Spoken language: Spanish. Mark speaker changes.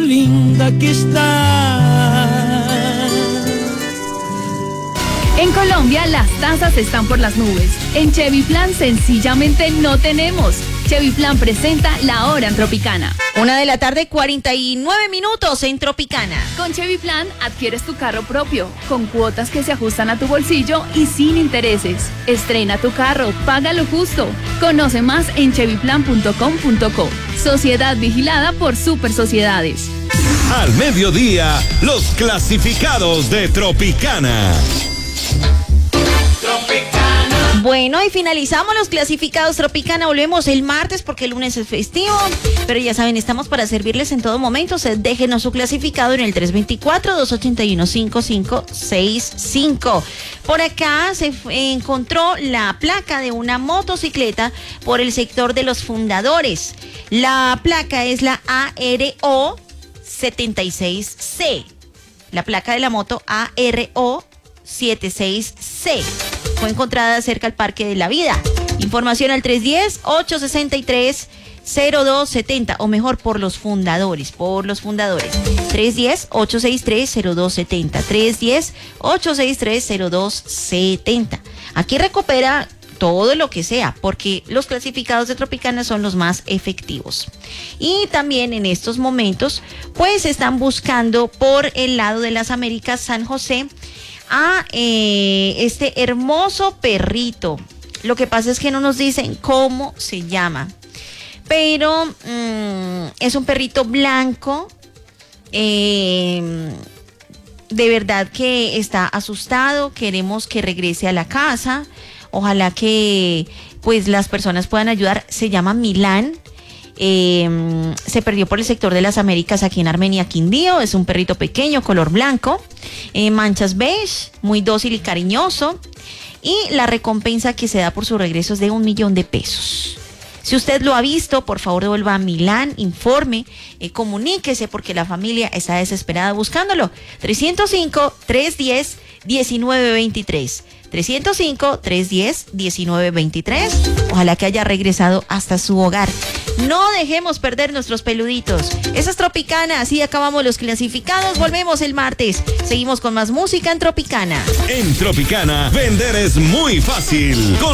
Speaker 1: linda que estás.
Speaker 2: En Colombia las tasas están por las nubes. En Chevy Plan sencillamente no tenemos. Chevy Plan presenta La Hora en Tropicana.
Speaker 3: 1:49 en Tropicana.
Speaker 2: Con Chevy Plan adquieres tu carro propio, con cuotas que se ajustan a tu bolsillo y sin intereses. Estrena tu carro, págalo justo. Conoce más en chevyplan.com.co. Sociedad vigilada por Super Sociedades.
Speaker 4: Al mediodía, los clasificados de Tropicana.
Speaker 3: Bueno, y finalizamos los clasificados Tropicana. Volvemos el martes porque el lunes es festivo. Pero ya saben, estamos para servirles en todo momento. Déjenos su clasificado en el 324-281-5565. Por acá se encontró la placa de una motocicleta por el sector de Los Fundadores. La placa es la ARO 76C. La placa de la moto ARO 76C. Fue encontrada cerca al Parque de la Vida. Información al 310-863-0270, o mejor, por los fundadores. 310-863-0270. 310-863-0270. Aquí recupera todo lo que sea, porque los clasificados de Tropicana son los más efectivos. Y también en estos momentos, pues están buscando por el lado de las Américas, San José, a este hermoso perrito. Lo que pasa es que no nos dicen cómo se llama, pero es un perrito blanco. De verdad que está asustado. Queremos que regrese a la casa. Ojalá que pues las personas puedan ayudar. Se llama Milán. Se perdió por el sector de las Américas, aquí en Armenia, Quindío. Es un perrito pequeño, color blanco, manchas beige, muy dócil y cariñoso. Y la recompensa que se da por su regreso es de 1 millón de pesos. Si usted lo ha visto, por favor devuelva a Milán, informe, comuníquese, porque la familia está desesperada buscándolo. 305-310-1923. 305-310-1923. Ojalá que haya regresado hasta su hogar. No dejemos perder nuestros peluditos. Esa es Tropicana. Así acabamos los clasificados. Volvemos el martes. Seguimos con más música en Tropicana.
Speaker 4: En Tropicana, vender es muy fácil.